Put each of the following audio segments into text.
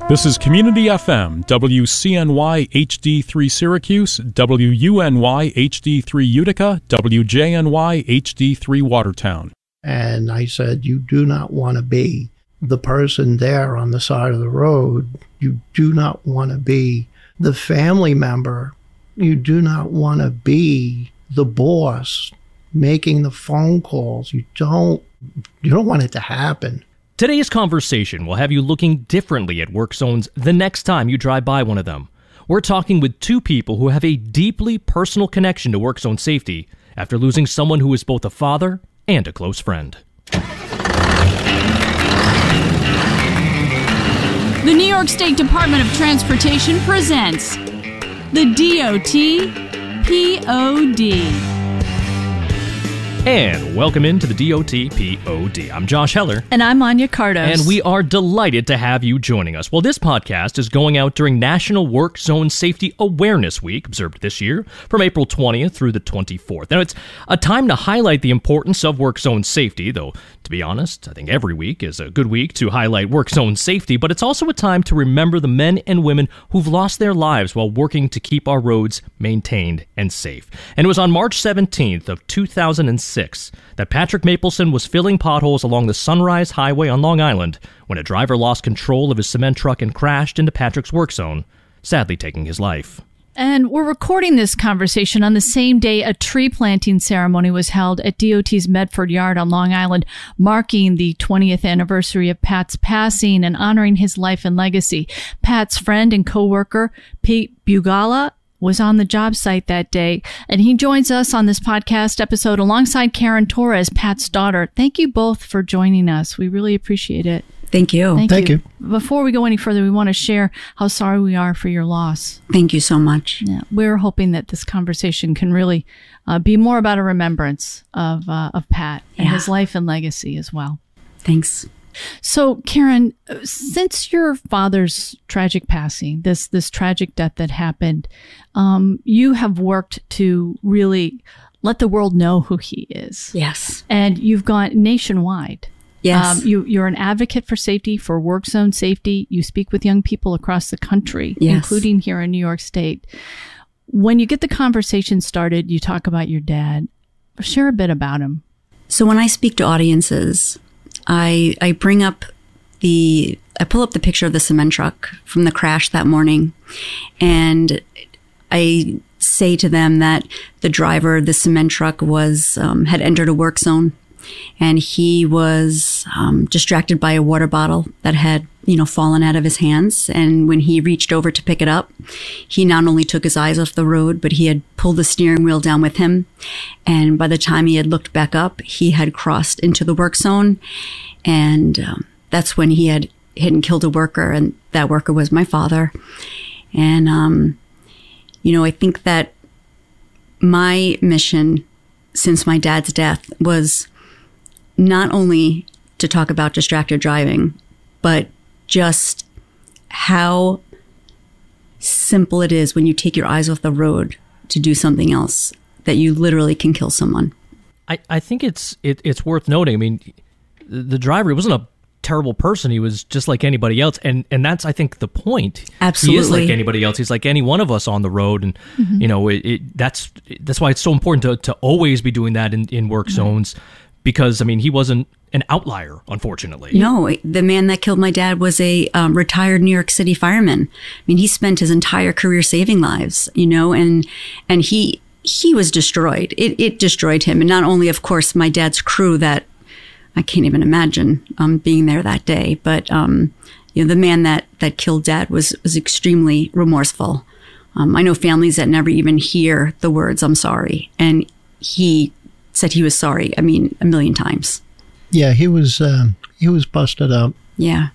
This is Community FM, WCNY HD3 Syracuse, WUNY HD3 Utica, WJNY HD3 Watertown. And I said, you do not want to be the person there on the side of the road. You do not want to be the family member. You do not want to be the boss making the phone calls. You don't want it to happen. Today's conversation will have you looking differently at work zones the next time you drive by one of them. We're talking with two people who have a deeply personal connection to work zone safety after losing someone who is both a father and a close friend. The New York State Department of Transportation presents the DOT POD. And welcome into the DOT POD. I'm Josh Heller. And I'm Anya Cardos. And we are delighted to have you joining us. Well, this podcast is going out during National Work Zone Safety Awareness Week, observed this year, from April 20th through the 24th. Now, it's a time to highlight the importance of work zone safety, though, to be honest, I think every week is a good week to highlight work zone safety, but it's also a time to remember the men and women who've lost their lives while working to keep our roads maintained and safe. And it was on March 17th of 2006 that Patrick Mapleson was filling potholes along the Sunrise Highway on Long Island when a driver lost control of his cement truck and crashed into Patrick's work zone, sadly taking his life. And we're recording this conversation on the same day a tree planting ceremony was held at DOT's Medford Yard on Long Island, marking the 20th anniversary of Pat's passing and honoring his life and legacy. Pat's friend and co-worker, Pete Bugala, was on the job site that day, and he joins us on this podcast episode alongside Karen Torres, Pat's daughter. Thank you both for joining us. We really appreciate it. Thank you. Thank you. Before we go any further, we want to share how sorry we are for your loss. Thank you so much. Yeah, we're hoping that this conversation can really be more about a remembrance of Pat and his life and legacy as well. Thanks. So, Karen, since your father's tragic passing, this tragic death that happened, you have worked to really let the world know who he is. Yes. And you've gone nationwide. Yes. You're an advocate for safety, for work zone safety. You speak with young people across the country, including here in New York State. When you get the conversation started, you talk about your dad. Share a bit about him. So when I speak to audiences, I pull up the picture of the cement truck from the crash that morning, and I say to them that the driver of the cement truck had entered a work zone, and he was distracted by a water bottle that had fallen out of his hands. And when he reached over to pick it up, he not only took his eyes off the road, but he had pulled the steering wheel down with him. And by the time he had looked back up, he had crossed into the work zone. And that's when he had hit and killed a worker. And that worker was my father. And, I think that my mission since my dad's death was not only to talk about distracted driving, but just how simple it is when you take your eyes off the road to do something else, that you literally can kill someone. I think it's worth noting. I mean, the driver, he wasn't a terrible person. He was just like anybody else. And that's, I think, the point. Absolutely. He is like anybody else. He's like any one of us on the road. And, that's why it's so important to always be doing that in work zones. Because, I mean, he wasn't an outlier, unfortunately. No, the man that killed my dad was a retired New York City fireman. I mean, he spent his entire career saving lives, and he was destroyed. It destroyed him. And not only, of course, my dad's crew that I can't even imagine being there that day, but, the man that killed dad was extremely remorseful. I know families that never even hear the words, "I'm sorry." And he said he was sorry, a million times. Yeah, he was busted up. Yeah.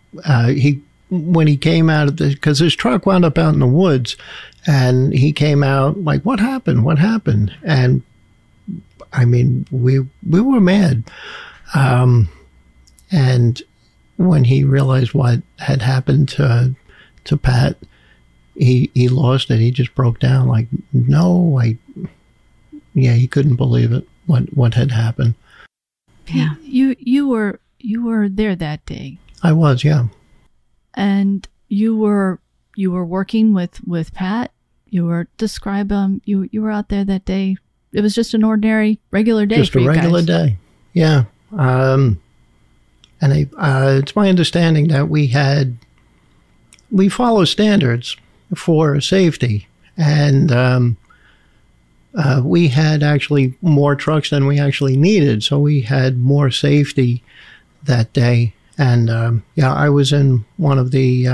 When he came out of because his truck wound up out in the woods, and he came out like, "What happened? What happened?" And we were mad. And when he realized what had happened to Pat, he lost it. He just broke down like, "No, he couldn't believe it. What had happened." Yeah. You were there that day. I was, yeah. And you were working with Pat. You were you were out there that day. It was just an ordinary, regular day. Just a regular day. Yeah. And it's my understanding that we follow standards for safety, and we had actually more trucks than we actually needed, so we had more safety that day. And I was in one of the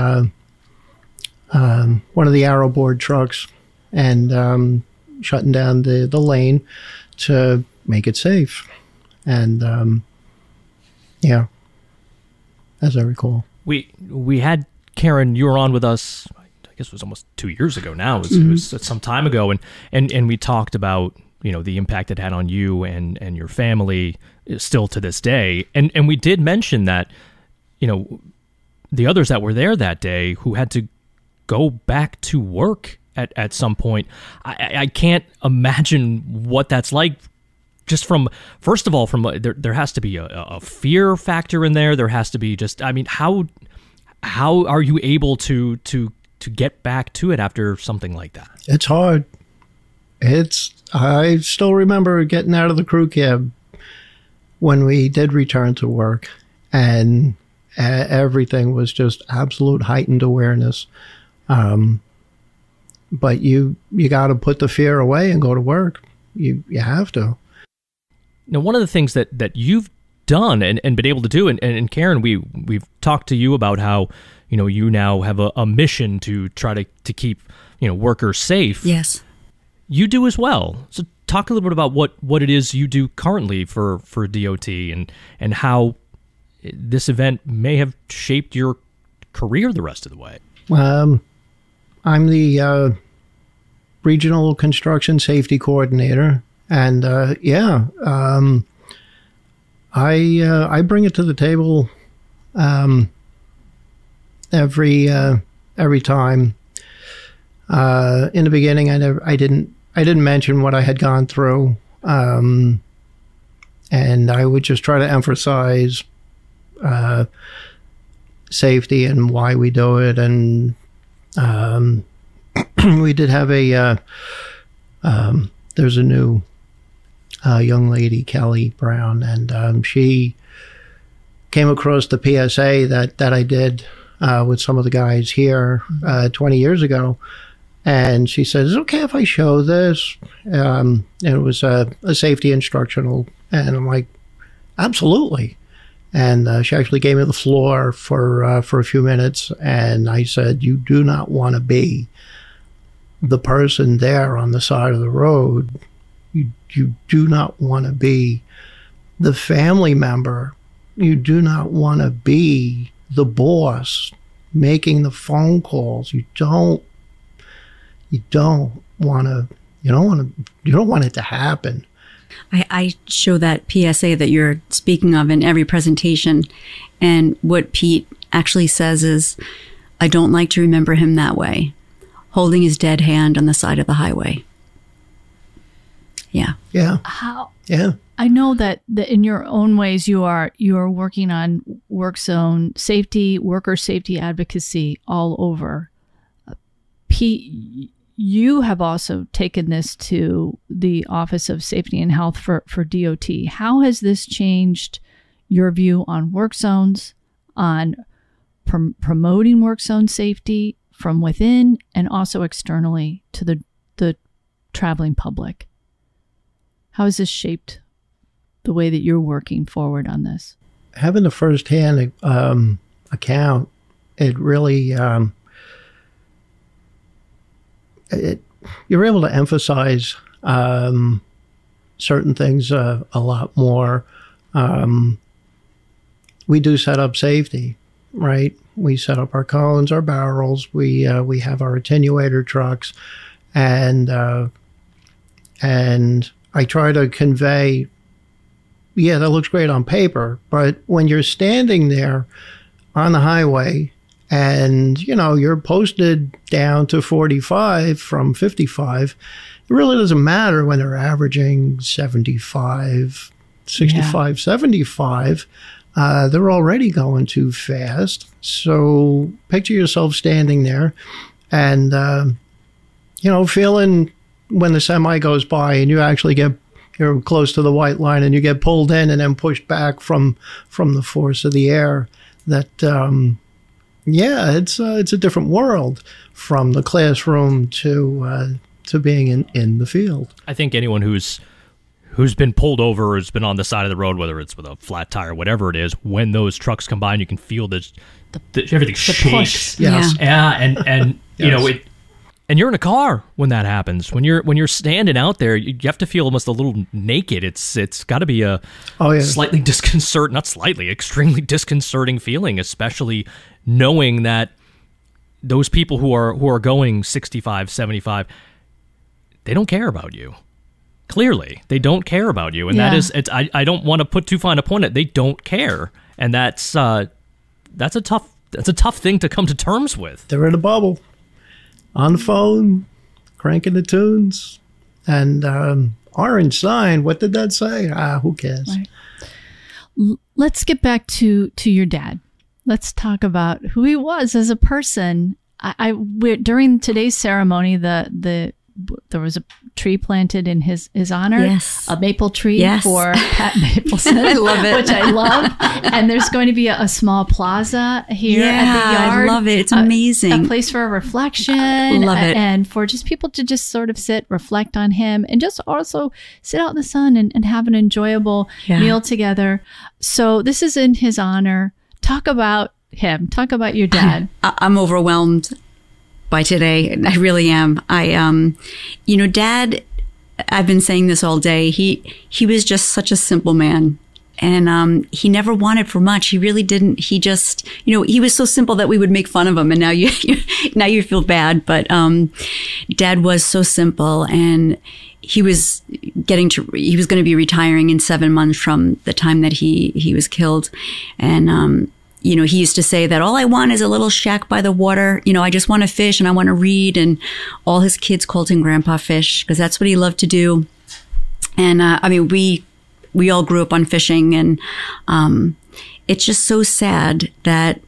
arrow board trucks, and shutting down the lane to make it safe. And as I recall, we had Karen. You were on with us. I guess it was almost 2 years ago now. It was some time ago, and we talked about the impact it had on you and your family still to this day. And we did mention that the others that were there that day who had to go back to work at some point. I can't imagine what that's like. Just first of all, there has to be a fear factor in there. There has to be how are you able to get back to it after something like that? It's hard. I still remember getting out of the crew cab when we did return to work, and everything was just absolute heightened awareness. But you got to put the fear away and go to work. You have to. Now, one of the things that you've done and been able to do, and Karen, we've talked to you about how you now have a mission to try to keep workers safe. Yes, you do as well. So talk a little bit about what it is you do currently for DOT and how this event may have shaped your career the rest of the way. I'm the regional construction safety coordinator, and I bring it to the table every time. In the beginning, I didn't mention what I had gone through, and I would just try to emphasize safety and why we do it. And we did have there's a new young lady, Kelly Brown, and she came across the PSA that I did with some of the guys here 20 years ago. And she said, "Is it okay if I show this?" And it was a safety instructional. And I'm like, "Absolutely." And she actually gave me the floor for a few minutes. And I said, "You do not want to be the person there on the side of the road. You do not want to be the family member. You do not want to be the boss making the phone calls. You don't want it to happen." I show that PSA that you're speaking of in every presentation. And what Pete actually says is, "I don't like to remember him that way, holding his dead hand on the side of the highway." Yeah. Yeah. How? Yeah. I know that in your own ways you are working on work zone safety, worker safety advocacy all over. Pete, you have also taken this to the Office of Safety and Health for DOT. How has this changed your view on work zones, on promoting work zone safety from within and also externally to the traveling public? How has this shaped the way that you're working forward on this? Having the firsthand account, it really you're able to emphasize certain things a lot more. We do set up safety, right? We set up our cones, our barrels. We have our attenuator trucks, and I try to convey, yeah, that looks great on paper, but when you're standing there on the highway and, you're posted down to 45 from 55, it really doesn't matter when they're averaging 75, 65, 75. They're already going too fast. So picture yourself standing there and, feeling when the semi goes by and you actually you're close to the white line and you get pulled in and then pushed back from the force of the air, that, it's a different world from the classroom to being in the field. I think anyone who's been pulled over or has been on the side of the road, whether it's with a flat tire, whatever it is, when those trucks come by and you can feel everything shakes. Yes. Yeah, and Yes. and you're in a car when that happens. When you're standing out there, you have to feel almost a little naked. It's got to be a slightly disconcerting, not slightly, extremely disconcerting feeling, especially knowing that those people who are going 65, 75, they don't care about you. Clearly, they don't care about you, and that is, I don't want to put too fine a point on it. They don't care, and that's a tough thing to come to terms with. They're in a bubble, on the phone, cranking the tunes, and orange sign. What did that say? Who cares? Right. Let's get back to your dad. Let's talk about who he was as a person. During today's ceremony, there was a tree planted in his honor. Yes. A maple tree Yes. for Pat Mapleson. I love it. Which I love. And there's going to be a small plaza here at the yard. I love it. It's amazing. A place for a reflection. Love it. And for just people to just sort of sit, reflect on him, and just also sit out in the sun and have an enjoyable meal together. So this is in his honor. Talk about him. Talk about your dad. I'm overwhelmed by today. I really am. Dad, I've been saying this all day. He was just such a simple man. And he never wanted for much. He really didn't. He just, he was so simple that we would make fun of him. And now you feel bad. But Dad was so simple, and he was going to be retiring in 7 months from the time that he was killed. And he used to say that all I want is a little shack by the water. I just want to fish and I want to read. And all his kids called him Grandpa Fish because that's what he loved to do. And we all grew up on fishing, and it's just so sad that,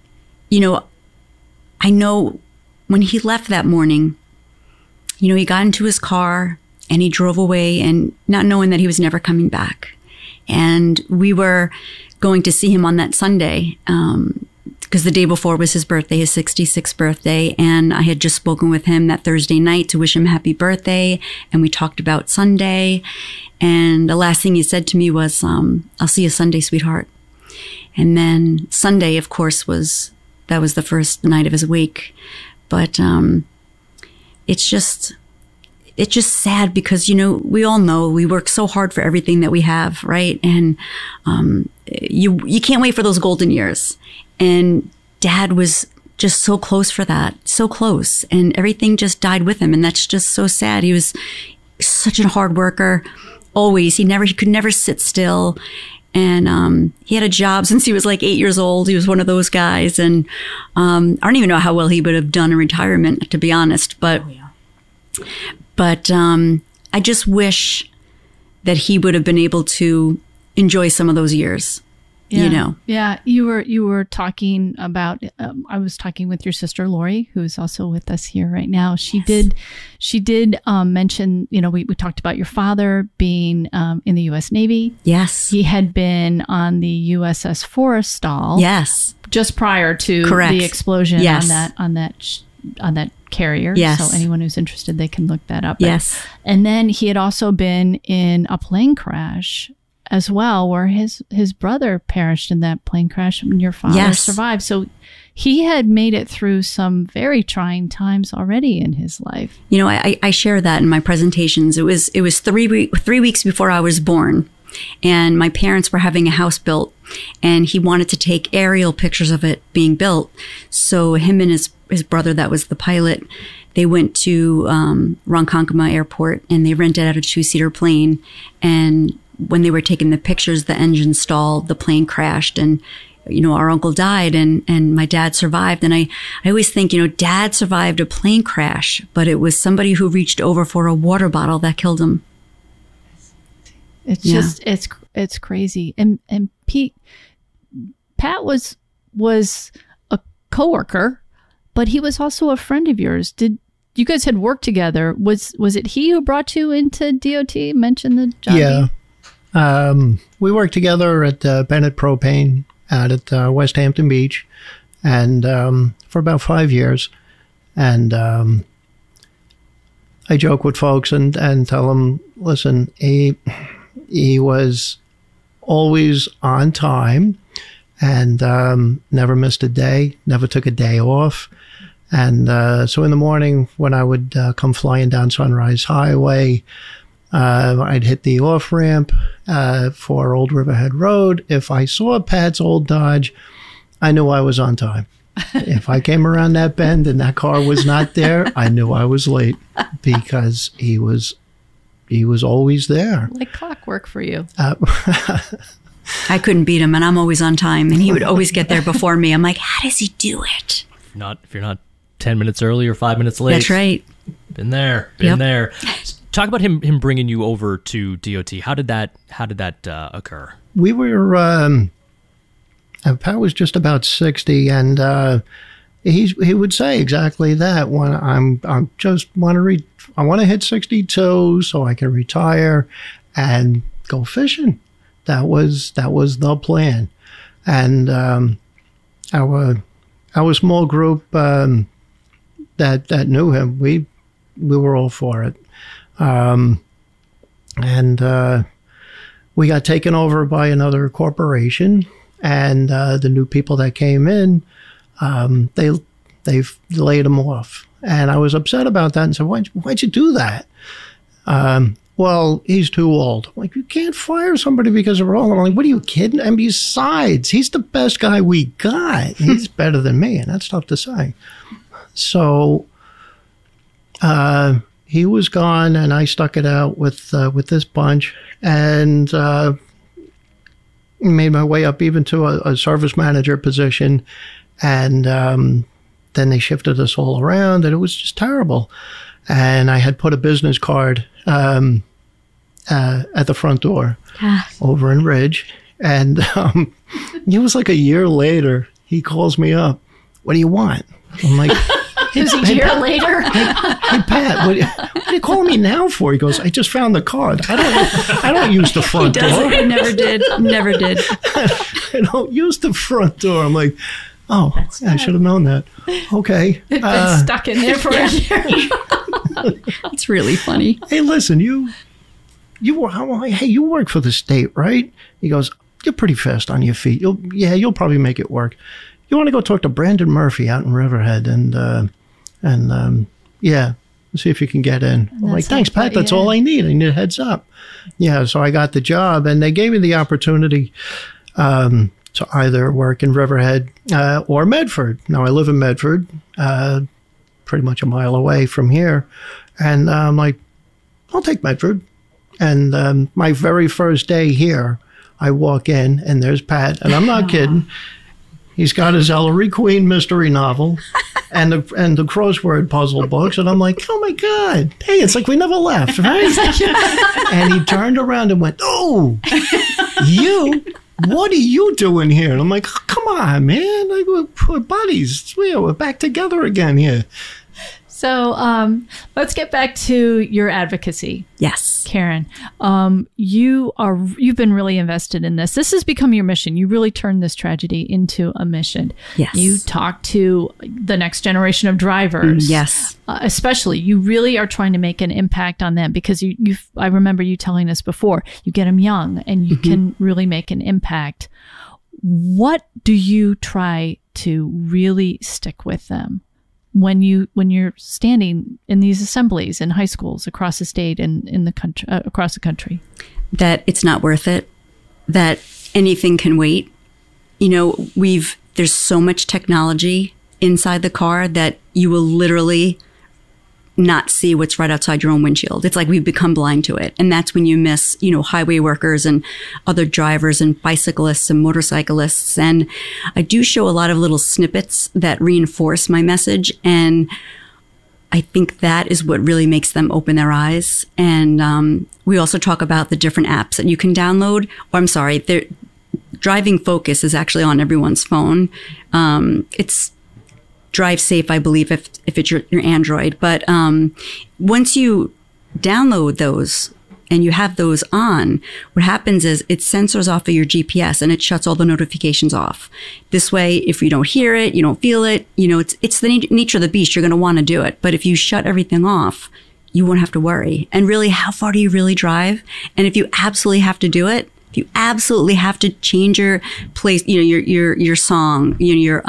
I know when he left that morning, he got into his car and he drove away, and not knowing that he was never coming back. And we were going to see him on that Sunday, because the day before was his birthday, his 66th birthday. And I had just spoken with him that Thursday night to wish him happy birthday. And we talked about Sunday. And the last thing he said to me was, I'll see you Sunday, sweetheart. And then Sunday, of course, was the first night of his wake. But it's just sad because, we all know we work so hard for everything that we have, right? And you can't wait for those golden years. And Dad was just so close for that, so close. And everything just died with him. And that's just so sad. He was such a hard worker, always. He could never sit still. And he had a job since he was like 8 years old. He was one of those guys. And I don't even know how well he would have done in retirement, to be honest. But I just wish that he would have been able to enjoy some of those years. Yeah. You were talking about, I was talking with your sister, Lori, who is also with us here right now. She did mention, we talked about your father being in the U.S. Navy. Yes. He had been on the USS Forrestal. Yes. Just prior to the explosion on that carrier. Yes. So anyone who's interested, they can look that up. Yes. And then he had also been in a plane crash as well, where his brother perished in that plane crash and your father survived. So he had made it through some very trying times already in his life. I share that in my presentations. It was 3 weeks before I was born, and my parents were having a house built, and he wanted to take aerial pictures of it being built. So him and his brother, that was the pilot, they went to Ronkonkoma Airport, and they rented out a 2-seater plane. And when they were taking the pictures, the engine stalled, the plane crashed, and, our uncle died, and my dad survived. And I always think, Dad survived a plane crash, but it was somebody who reached over for a water bottle that killed him. It's just, it's crazy. And Pete, Pat was coworker, but he was also a friend of yours. Did you guys had worked together? Was it he who brought you into DOT? Mention the job. Yeah. We worked together at Bennett Propane out at West Hampton Beach, and for about 5 years. And I joke with folks and tell them, listen, he was always on time and never missed a day, never took a day off. And so in the morning when I would come flying down Sunrise Highway, I'd hit the off-ramp for Old Riverhead Road. If I saw Pat's old Dodge, I knew I was on time. If I came around that bend and that car was not there, I knew I was late because he was always there. Like clockwork for you. I couldn't beat him, and I'm always on time, and he would always get there before me. I'm like, how does he do it? If you're not 10 minutes early or 5 minutes late. That's right. Been there. Talk about him bringing you over to DOT. How did that occur? We were Pat was just about 60, and he would say exactly that. When I want to hit 62 so I can retire and go fishing. That was the plan, and our small group that knew him, we were all for it, and we got taken over by another corporation. And the new people that came in, they've laid them off. And I was upset about that and said, why'd you do that? Well, he's too old. I'm like, you can't fire somebody because they're old. I'm like, what are you kidding? And besides, he's the best guy we got. He's better than me, and that's tough to say. So he was gone, and I stuck it out with this bunch. And made my way up even to a service manager position, and then they shifted us all around, and it was just terrible. And I had put a business card at the front door over in Ridge, and it was like a year later. He calls me up. What do you want? I'm like, it was a year later. Hey Pat, what are you calling me now for? He goes, I just found the card. I don't use the front door. I never did. I don't use the front door. I'm like, oh, I should have known that. Okay. It's been stuck in there for a year. It's really funny. Hey, listen, you work for the state, right? He goes, you're pretty fast on your feet. You'll probably make it work. You want to go talk to Brandon Murphy out in Riverhead and see if you can get in. I'm like, thanks, Pat. That's all I need. I need a heads up. Yeah, so I got the job, and they gave me the opportunity to either work in Riverhead or Medford. Now, I live in Medford, pretty much a mile away from here. And I'm like, I'll take Medford. And my very first day here, I walk in, and there's Pat, and I'm not kidding. He's got his Ellery Queen mystery novel and the crossword puzzle books. And I'm like, oh, my God. Hey, it's like we never left, right? And he turned around and went, oh, you? What are you doing here? And I'm like, oh, come on, man. Like, we're buddies. We're back together again here. So let's get back to your advocacy. Yes. Karen, you've been really invested in this. This has become your mission. You really turned this tragedy into a mission. Yes. You talk to the next generation of drivers. Yes. Especially, you really are trying to make an impact on them because I remember you telling us before, you get them young and you can really make an impact. What do you try to really stick with them when you're standing in these assemblies in high schools across the state and in the country, across the country? That it's not worth it, that anything can wait. You know, there's so much technology inside the car that you will literally not see what's right outside your own windshield. It's like we've become blind to it. And that's when you miss, highway workers and other drivers and bicyclists and motorcyclists. And I do show a lot of little snippets that reinforce my message. And I think that is what really makes them open their eyes. And we also talk about the different apps that you can download. Driving Focus is actually on everyone's phone. Drive Safe, I believe, if it's your Android. But once you download those and you have those on, what happens is it sensors off of your GPS and it shuts all the notifications off. This way, if you don't hear it, you don't feel it, it's the nature of the beast. You're going to want to do it. But if you shut everything off, you won't have to worry. And really, how far do you really drive? And if you absolutely have to do it, if you absolutely have to change your place, your song, your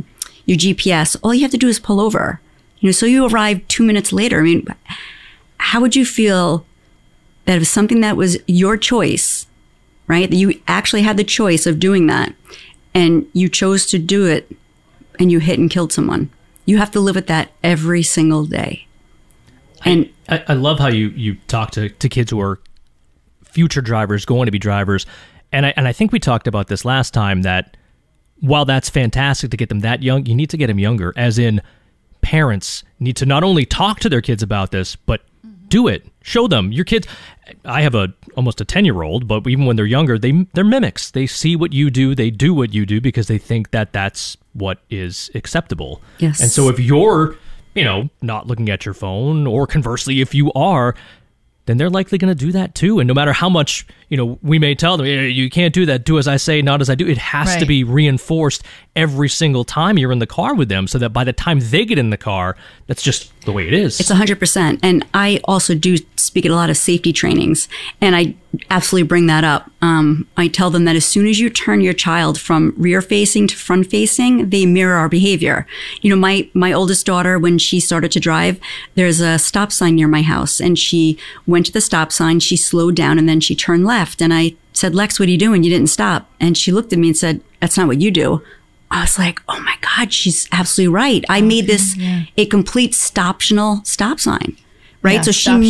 GPS, all you have to do is pull over. So you arrive 2 minutes later. I mean, how would you feel that it was something that was your choice, right? That you actually had the choice of doing that and you chose to do it and you hit and killed someone. You have to live with that every single day. And I love how you talk to kids who are future drivers, going to be drivers. And I think we talked about this last time, that while that's fantastic to get them that young, you need to get them younger, as in parents need to not only talk to their kids about this, but do it. Show them. Your kids, I have almost a 10-year-old, but even when they're younger, they're mimics. They see what you do, they do what you do because they think that that's what is acceptable. Yes. And so if you're, not looking at your phone, or conversely, if you are, then they're likely going to do that too. And no matter how much, we may tell them, you can't do that, do as I say, not as I do, it has to be reinforced every single time you're in the car with them, so that by the time they get in the car, that's just the way it is. It's 100%. And I also do speak at a lot of safety trainings, and I absolutely bring that up. I tell them that as soon as you turn your child from rear facing to front facing, they mirror our behavior. My oldest daughter, when she started to drive, there's a stop sign near my house, and she went to the stop sign, she slowed down, and then she turned left. And I said, Lex, what are you doing? You didn't stop. And she looked at me and said, that's not what you do. I was like, oh my God, she's absolutely right. I made this a complete stoptional stop sign, right? Yeah, so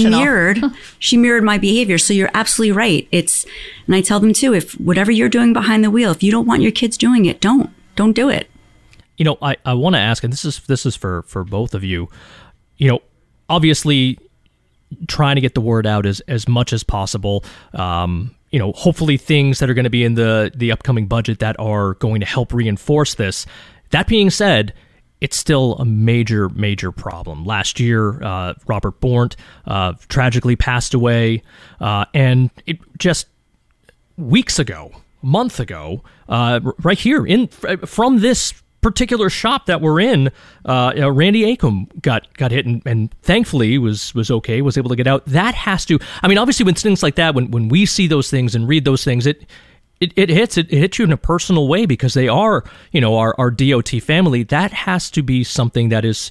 she mirrored my behavior. So you're absolutely right. And I tell them too, if whatever you're doing behind the wheel, if you don't want your kids doing it, don't do it. I want to ask, and this is for both of you, obviously trying to get the word out as much as possible. Hopefully things that are going to be in the upcoming budget that are going to help reinforce this. That being said, it's still a major, major problem. Last year, Robert Bornt tragically passed away, and it just weeks ago, a month ago, right here from this particular shop that we're in, Randy Acom got hit and thankfully was okay, was able to get out. That has to, obviously when things like that, when we see those things and read those things, it hits you in a personal way because they are, our DOT family. That has to be something that is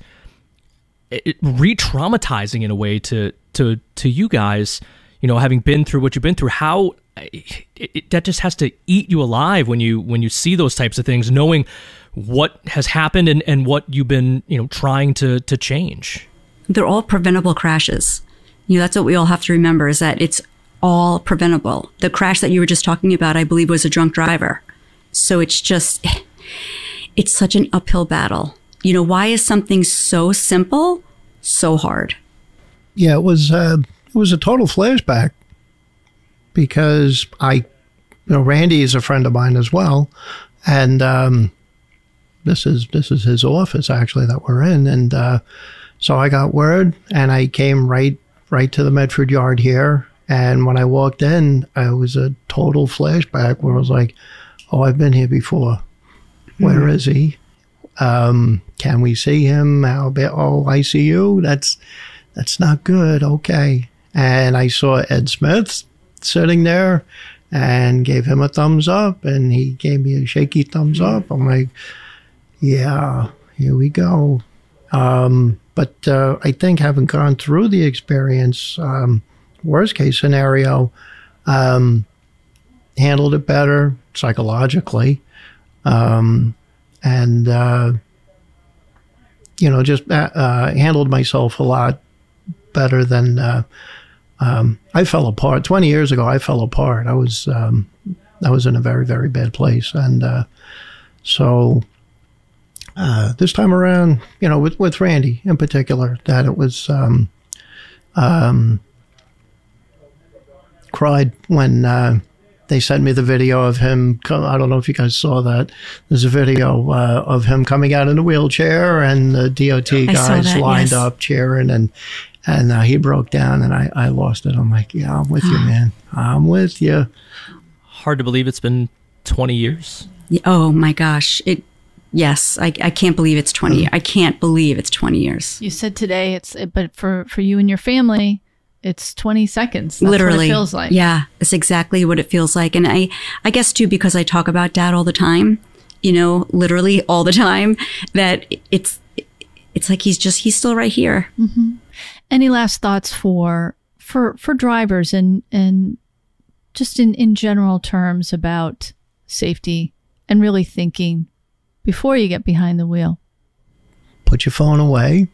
re-traumatizing in a way to you guys, having been through what you've been through. How that just has to eat you alive when you see those types of things, knowing what has happened and what you've been, trying to change. They're all preventable crashes. That's what we all have to remember, is that it's all preventable. The crash that you were just talking about, I believe, was a drunk driver. So it's such an uphill battle. Why is something so simple so hard? Yeah, it was a total flashback because Randy is a friend of mine as well. And, this is his office actually that we're in. And, so I got word and I came right to the Medford Yard here. And when I walked in, it was a total flashback where I was like, oh, I've been here before. Where is he? Can we see him? Oh, I see you. That's not good. Okay. And I saw Ed Smith sitting there and gave him a thumbs up, and he gave me a shaky thumbs up. I'm like, yeah, here we go. But I think having gone through the experience, worst case scenario, handled it better psychologically, and just handled myself a lot better than I fell apart 20 years ago. I fell apart. I was in a very, very bad place, and so this time around, with Randy in particular, that it was cried when They sent me the video of him. I don't know if you guys saw that. There's a video of him coming out in a wheelchair, and the DOT guys lined up cheering, and he broke down, and I lost it. I'm like, yeah, I'm with you, man. I'm with you. Hard to believe it's been 20 years. Oh my gosh. Yes, I can't believe it's 20 years. I can't believe it's 20 years. You said today but for you and your family, it's 20 seconds. That's Literally. what it feels like. Yeah, it's exactly what it feels like. And I guess too, because I talk about Dad all the time, literally all the time, that it's like he's still right here. Mm-hmm. Any last thoughts for drivers and just in general terms about safety and really thinking before you get behind the wheel? Put your phone away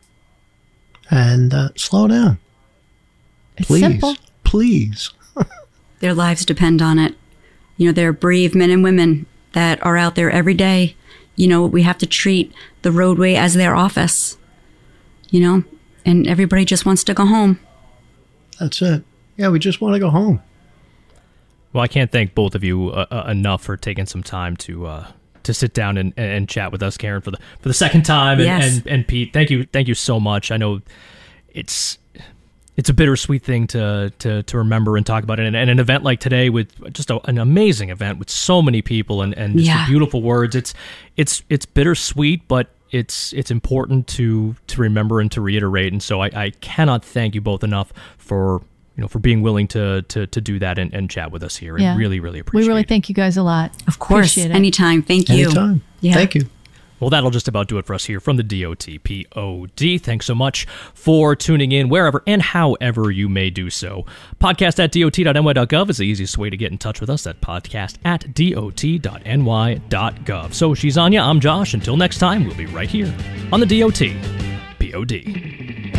and slow down. It's please, simple. Please. Their lives depend on it. They're brave men and women that are out there every day. We have to treat the roadway as their office, and everybody just wants to go home. That's it. Yeah, we just want to go home. Well, I can't thank both of you enough for taking some time to sit down and chat with us, Karen, for the second time, Yes. and Pete. Thank you so much. I know it's a bittersweet thing to remember and talk about, and an event like today with just an amazing event with so many people and just the beautiful words. It's bittersweet, but it's important to remember and to reiterate. And so I cannot thank you both enough for being willing to do that and chat with us here. And really, really appreciate it. We really thank you guys a lot. Of course. Appreciate it. Anytime. Thank you. Anytime. Yeah. Thank you. Well, that'll just about do it for us here from the DOT-POD. Thanks so much for tuning in wherever and however you may do so. Podcast@dot.ny.gov is the easiest way to get in touch with us. That podcast@dot.ny.gov. So she's Anya, I'm Josh. Until next time, we'll be right here on the DOT-POD.